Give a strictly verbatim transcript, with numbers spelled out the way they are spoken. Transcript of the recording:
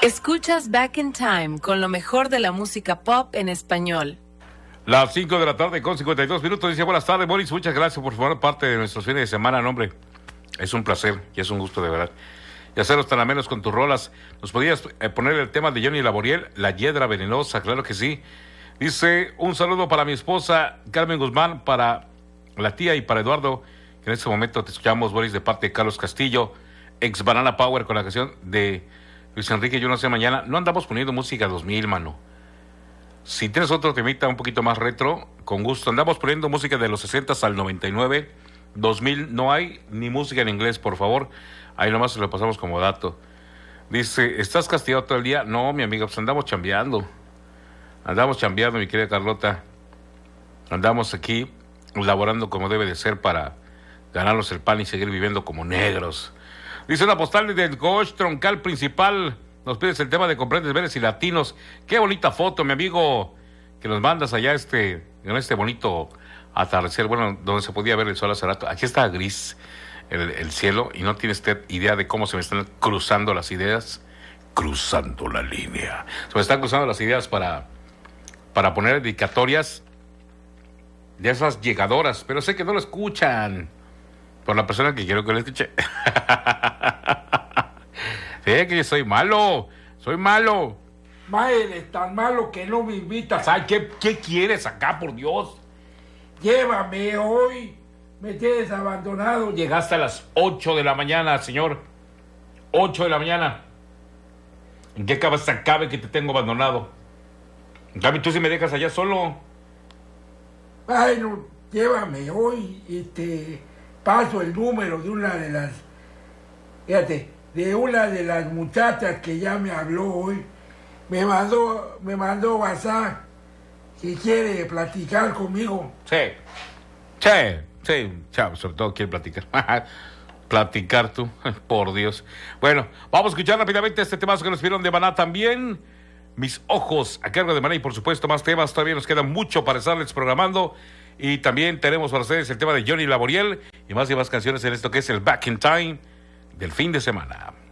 Escuchas Back in Time con lo mejor de la música pop en español. Las cinco de la tarde con cincuenta y dos minutos. Dice, buenas tardes, Boris. Muchas gracias por formar parte de nuestros fines de semana, hombre. Es un placer y es un gusto de verdad. Y hacerlos tan amenos con tus rolas. ¿Nos podías eh, poner el tema de Johnny Laboriel, La Hiedra Venenosa? Claro que sí. Dice, un saludo para mi esposa Carmen Guzmán, para la tía y para Eduardo, que en este momento te escuchamos, Boris, de parte de Carlos Castillo, ex Banana Power, con la canción de Luis Enrique, Yo no sé mañana. No andamos poniendo música dos mil, mano. Si tienes otro temita un poquito más retro, con gusto. Andamos poniendo música de los sesenta al noventa y nueve. dos mil no hay ni música en inglés, por favor. Ahí nomás se lo pasamos como dato. Dice, ¿estás castigado todo el día? No, mi amiga, pues andamos chambeando. Andamos chambeando, mi querida Carlota. Andamos aquí laborando como debe de ser para ganarnos el pan y seguir viviendo como negros. Dice una postal del Gosh Troncal Principal. Nos pides el tema de Comprendes Verdes y Latinos. Qué bonita foto, mi amigo, que nos mandas allá este, en este bonito atardecer, bueno, donde se podía ver el sol hace rato. Aquí está gris el, el cielo y no tiene usted idea de cómo se me están cruzando las ideas. Cruzando la línea. Se me están cruzando las ideas para, para poner dedicatorias de esas llegadoras, pero sé que no lo escuchan. Por la persona que quiero que lo escuche. Sí, que yo soy malo, soy malo. Ma, eres tan malo que no me invitas. Ay, ¿qué, qué quieres acá, por Dios? Llévame hoy, me tienes abandonado. Llegaste a las ocho de la mañana, señor. ocho de la mañana. ¿En qué cabeza cabe que te tengo abandonado? En cambio, tú sí me dejas allá solo. Ay, no, llévame hoy y te paso el número de una de las... Fíjate, de una de las muchachas que ya me habló hoy. Me mandó, me mandó WhatsApp que quiere platicar conmigo. Sí, sí, sí, chao, sobre todo quiere platicar. Platicar tú, por Dios. Bueno, vamos a escuchar rápidamente este temazo que nos pidieron de Maná también. Mis ojos, a cargo de Maná, y por supuesto más temas. Todavía nos queda mucho para estarles programando. Y también tenemos para ustedes el tema de Johnny Laboriel y más y más canciones en esto que es el Back in Time del fin de semana.